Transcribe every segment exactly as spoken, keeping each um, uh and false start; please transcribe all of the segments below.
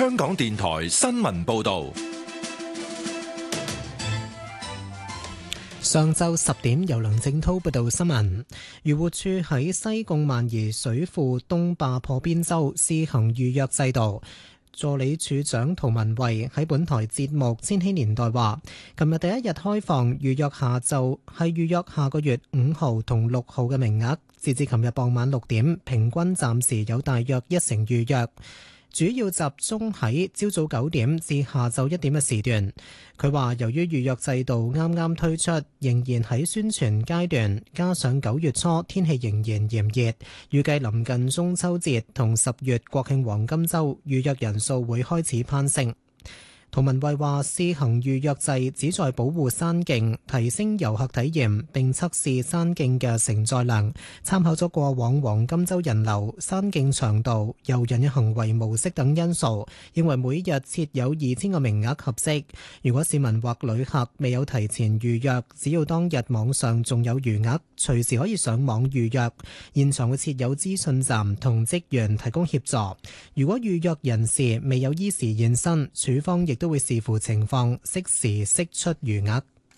香港電台新聞報道。 上晝十點，由梁正濤報道新聞。漁護署喺西貢萬宜水庫東壩破邊洲試行預約制度。助理處長涂文慧喺本台節目《千禧年代》話，琴日第一日開放預約下晝係預約下個月五號同六號嘅名額，截至琴日傍晚六點，平均暫時有大約一成預約。主要集中喺朝早九點至下晝一點嘅時段。佢話由於預約制度啱啱推出，仍然喺宣傳階段，加上九月初天氣仍然炎熱，預計臨近中秋節同十月國慶黃金週預約人數會開始攀升。涂文慧話：試行預約制旨在保護山徑，提升遊客體驗，並測試山徑嘅承載量。參考咗過往黃金週人流、山徑長度、遊人嘅行為模式等因素，認為每日設有二千個名額合適。如果市民或旅客未有提前預約，只要當日網上仲有餘額，隨時可以上網預約。現場會設有資訊站同職員提供協助。如果預約人士未有依時現身，署方亦都會視乎情況，適時釋出餘額。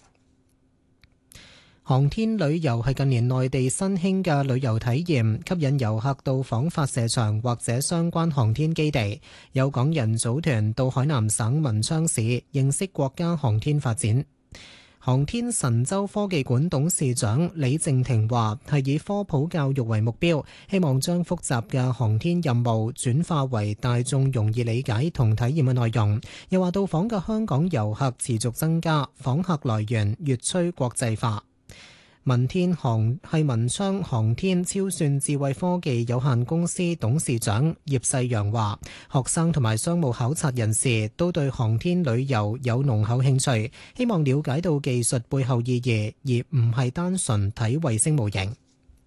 航天旅遊係近年內地新興嘅旅遊體驗，吸引遊客到訪發射場或者相關航天基地。有港人組團到海南省文昌市認識國家航天發展。航天神舟科技館董事長李靜婷話：係以科普教育為目標，希望將複雜嘅航天任務轉化為大眾容易理解同體驗嘅內容。又話到訪嘅香港遊客持續增加，訪客來源越趨國際化。文天航係文昌航天超算智慧科技有限公司董事長葉世陽話：學生同埋商務考察人士都對航天旅遊有濃厚興趣，希望了解到技術背後意義，而唔係單純睇衛星模型。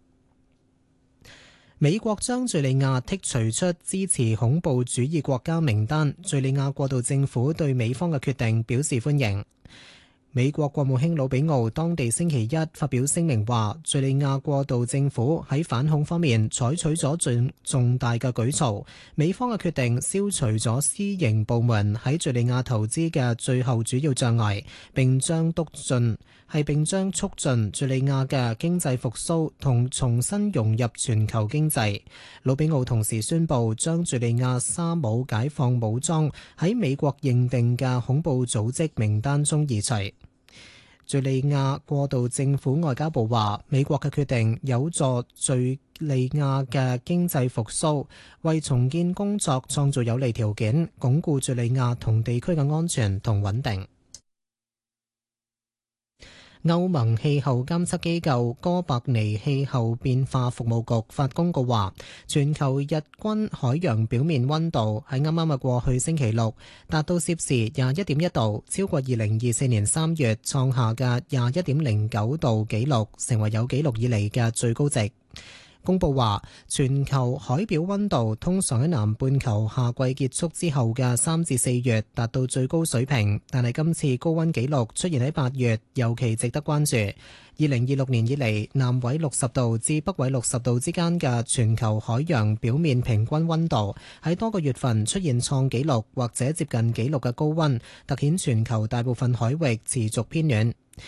美國將敘利亞剔除出支持恐怖主義國家名單，敘利亞過渡政府對美方嘅決定表示歡迎。美國國務卿魯比奧當地星期一發表聲明話，敘利亞過渡政府喺反恐方面採取咗重重大嘅舉措，美方嘅決定消除咗私營部門喺敘利亞投資嘅最後主要障礙，並將督進係並將促進敘利亞嘅經濟復甦同重新融入全球經濟。魯比奧同時宣布將敘利亞沙姆解放武裝喺美國認定嘅恐怖組織名單中移除。敘利亞過渡政府外交部話，美國嘅決定有助敘利亞嘅經濟復甦，為重建工作創造有利條件，鞏固敘利亞同地區嘅安全同穩定。歐盟氣候監測機構哥白尼氣候變化服務局發公告話，全球日均海洋表面溫度喺啱啱嘅過去星期六達到攝氏廿一點一度，超過二零二四年三月創下嘅廿一點零九度紀錄，成為有紀錄以嚟嘅最高值。公佈話，全球海表溫度通常喺南半球夏季結束之後嘅三至四月達到最高水平，但係今次高溫紀錄出現喺八月，尤其值得關注。二零二六年以嚟，南緯六十度至北緯六十度之間嘅全球海洋表面平均溫度喺多個月份出現創紀錄或者接近紀錄嘅高溫，凸顯全球大部分海域持續偏暖。